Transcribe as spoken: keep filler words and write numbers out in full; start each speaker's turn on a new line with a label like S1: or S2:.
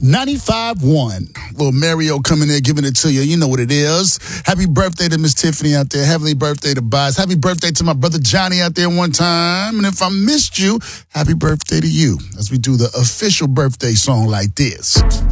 S1: ninety-five point one. Little Mario coming there giving it to you. You know what it is. Happy birthday to Miss Tiffany out there. Happy birthday to Boz. Happy birthday to my brother Johnny out there one time. And if I missed you, happy birthday to you as we do the official birthday song like this.